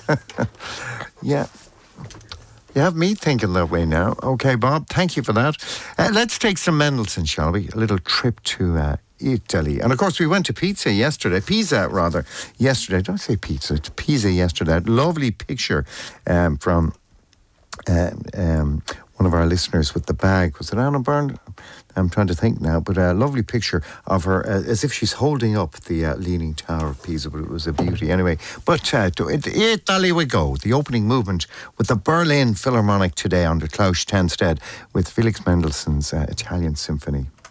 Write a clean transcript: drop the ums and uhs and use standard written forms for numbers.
Yeah. You have me thinking that way now. Okay, Bob, thank you for that. Let's take some Mendelssohn, shall we? A little trip to Italy. And of course, we went to Pisa yesterday. Don't say pizza, it's Pisa yesterday. Lovely picture from one of our listeners with the bag. Was it Anna Byrne? I'm trying to think now, but a lovely picture of her as if she's holding up the Leaning Tower of Pisa, but it was a beauty anyway. But to Italy we go. The opening movement with the Berlin Philharmonic today under Klaus Stenstedt with Felix Mendelssohn's Italian Symphony.